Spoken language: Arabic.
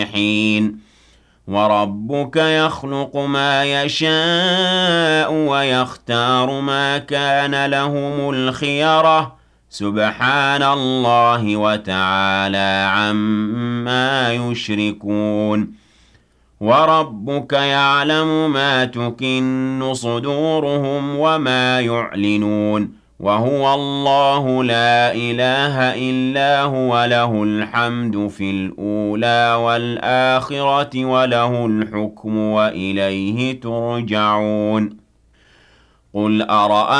حين وربك يخلق ما يشاء ويختار ما كان لهم الخيرة سبحان الله وتعالى عما يشركون وربك يعلم ما تكن صدورهم وما يعلنون وهو الله لا إله إلا هو له الحمد في الأولى والآخرة وله الحكم وإليه ترجعون قل أرأيتم